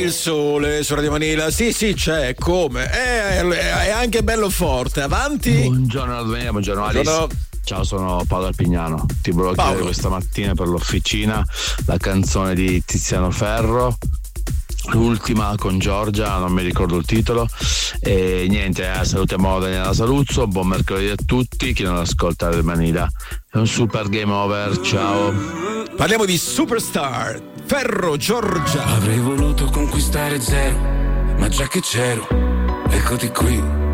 Il sole su Radio Manila, sì c'è, come? È anche bello forte, avanti. Buongiorno Domenica, buongiorno Alice. Ciao, sono Paolo Arpignano. Ti volevo chiedere questa mattina per l'officina la canzone di Tiziano Ferro, l'ultima con Giorgia, non mi ricordo il titolo. E niente, salutiamo Daniela Saluzzo, buon mercoledì a tutti, chi non ascolta Radio Manila. È un super game over, ciao. Parliamo di Superstar, Ferro, Giorgia. Avrei voluto conquistare zero, ma già che c'ero, eccoti qui.